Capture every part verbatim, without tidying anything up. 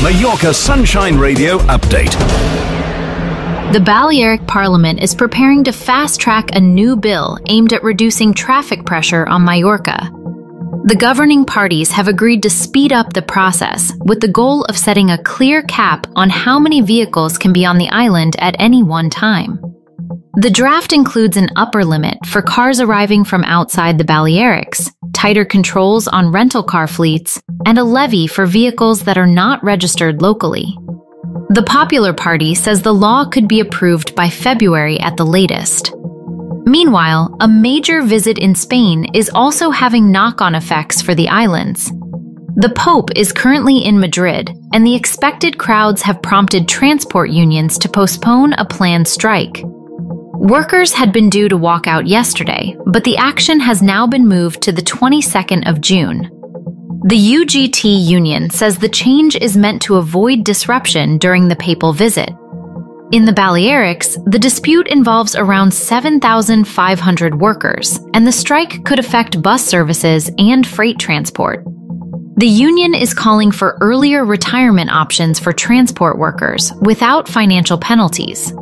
Mallorca Sunshine Radio update. The Balearic Parliament is preparing to fast-track a new bill aimed at reducing traffic pressure on Mallorca. The governing parties have agreed to speed up the process with the goal of setting a clear cap on how many vehicles can be on the island at any one time. The draft includes an upper limit for cars arriving from outside the Balearics, tighter controls on rental car fleets, and a levy for vehicles that are not registered locally. The Popular Party says the law could be approved by February at the latest. Meanwhile, a major visit in Spain is also having knock-on effects for the islands. The Pope is currently in Madrid, and the expected crowds have prompted transport unions to postpone a planned strike. Workers had been due to walk out yesterday, but the action has now been moved to the twenty-second of June. The U G T union says the change is meant to avoid disruption during the papal visit. In the Balearics, the dispute involves around seven thousand five hundred workers, and the strike could affect bus services and freight transport. The union is calling for earlier retirement options for transport workers without financial penalties.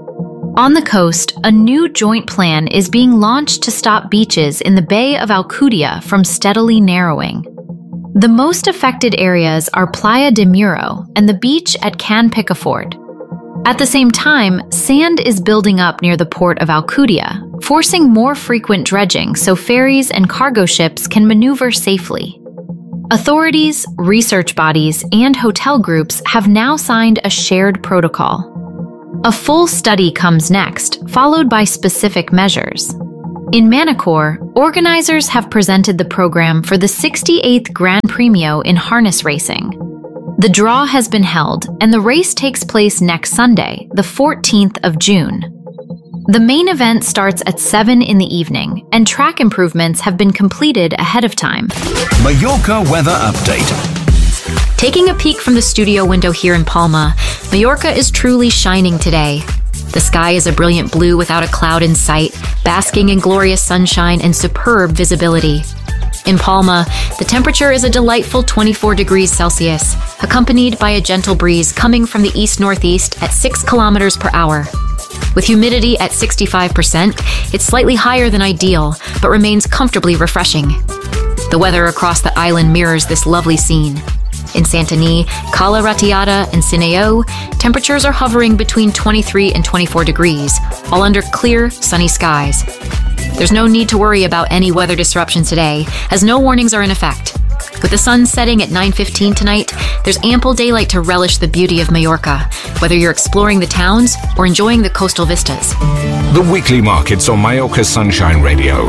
On the coast, a new joint plan is being launched to stop beaches in the Bay of Alcudia from steadily narrowing. The most affected areas are Playa de Muro and the beach at Can Picafort. At the same time, sand is building up near the port of Alcudia, forcing more frequent dredging so ferries and cargo ships can maneuver safely. Authorities, research bodies, and hotel groups have now signed a shared protocol. A full study comes next, followed by specific measures. In Manacor, organizers have presented the program for the sixty-eighth Gran Premio in harness racing. The draw has been held, and the race takes place next Sunday, the fourteenth of June. The main event starts at seven in the evening, and track improvements have been completed ahead of time. Mallorca weather update. Taking a peek from the studio window here in Palma, Mallorca is truly shining today. The sky is a brilliant blue without a cloud in sight, basking in glorious sunshine and superb visibility. In Palma, the temperature is a delightful twenty-four degrees Celsius, accompanied by a gentle breeze coming from the east-northeast at six kilometers per hour. With humidity at sixty-five percent, it's slightly higher than ideal, but remains comfortably refreshing. The weather across the island mirrors this lovely scene. In Santany, Cala Ratiada, and Sineo, temperatures are hovering between twenty-three and twenty-four degrees, all under clear, sunny skies. There's no need to worry about any weather disruption today, as no warnings are in effect. With the sun setting at nine fifteen tonight, there's ample daylight to relish the beauty of Mallorca, whether you're exploring the towns or enjoying the coastal vistas. The weekly markets on Mallorca Sunshine Radio.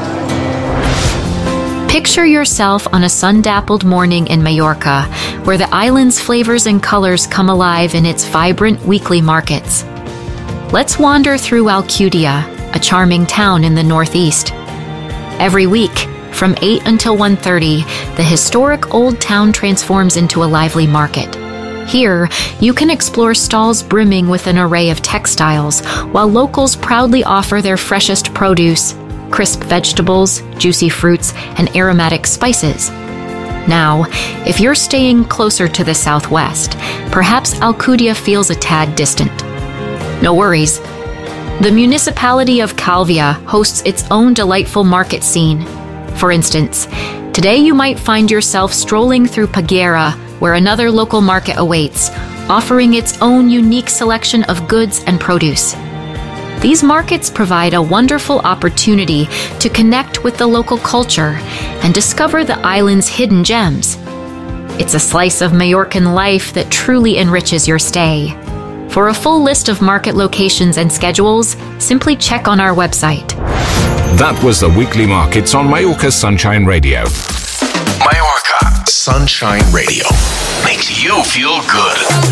Picture yourself on a sun-dappled morning in Mallorca, where the island's flavors and colors come alive in its vibrant weekly markets. Let's wander through Alcudia, a charming town in the northeast. Every week, from eight until one thirty, the historic old town transforms into a lively market. Here, you can explore stalls brimming with an array of textiles, while locals proudly offer their freshest produce, crisp vegetables, juicy fruits, and aromatic spices. Now, if you're staying closer to the southwest, perhaps Alcudia feels a tad distant. No worries. The municipality of Calvia hosts its own delightful market scene. For instance, today you might find yourself strolling through Peguera, where another local market awaits, offering its own unique selection of goods and produce. These markets provide a wonderful opportunity to connect with the local culture and discover the island's hidden gems. It's a slice of Mallorcan life that truly enriches your stay. For a full list of market locations and schedules, simply check on our website. That was the weekly markets on Mallorca Sunshine Radio. Mallorca Sunshine Radio makes you feel good.